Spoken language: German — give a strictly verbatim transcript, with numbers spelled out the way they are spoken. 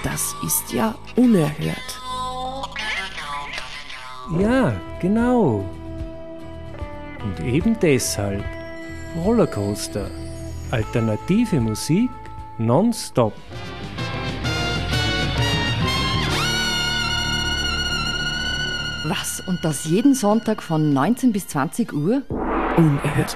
Das ist ja unerhört. Ja, genau. Und eben deshalb Rollercoaster. Alternative Musik nonstop. Was? Und das jeden Sonntag von neunzehn bis zwanzig Uhr? Unerhört.